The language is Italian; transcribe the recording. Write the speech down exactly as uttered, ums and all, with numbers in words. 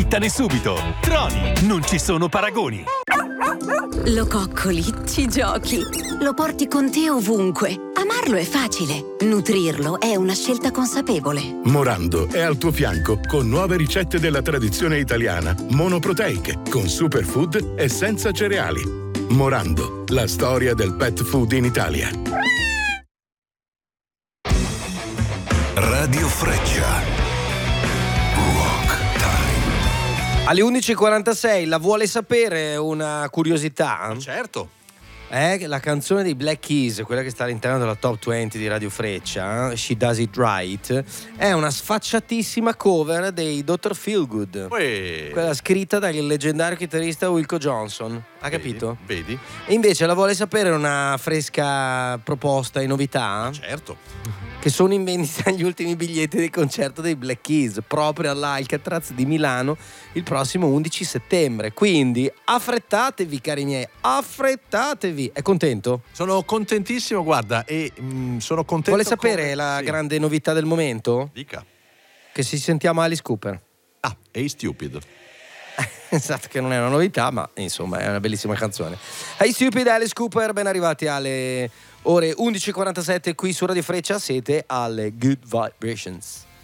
Slittane subito. Troni, non ci sono paragoni. Lo coccoli, ci giochi, lo porti con te ovunque. Amarlo è facile, nutrirlo è una scelta consapevole. Morando è al tuo fianco con nuove ricette della tradizione italiana, monoproteiche, con superfood e senza cereali. Morando, la storia del pet food in Italia. Radio Freccia. Alle undici e quarantasei, la vuole sapere una curiosità? Certo. È la canzone dei Black Keys, quella che sta all'interno della top venti di Radio Freccia, She Does It Right, è una sfacciatissima cover dei doctor Feelgood. Uè. Quella scritta dal leggendario chitarrista Wilco Johnson. Ha capito? Vedi? E invece la vuole sapere una fresca proposta e novità? Certo. Che sono in vendita gli ultimi biglietti del concerto dei Black Keys proprio all'Alcatraz di Milano il prossimo undici settembre. Quindi affrettatevi, cari miei, affrettatevi. È contento? Sono contentissimo, guarda, e mh, sono contento. Vuole sapere come... la sì. grande novità del momento? Dica. Che si sentiamo Alice Cooper. Ah, Hey Stupid. Esatto, che non è una novità, ma insomma è una bellissima canzone. Hey Stupid, Alice Cooper, ben arrivati alle ore undici e quarantasette qui su Radio Freccia, siete alle Good Vibrations.